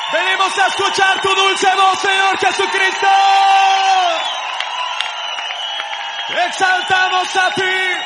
Venimos a escuchar tu dulce voz, Señor Jesucristo. Exaltamos a ti.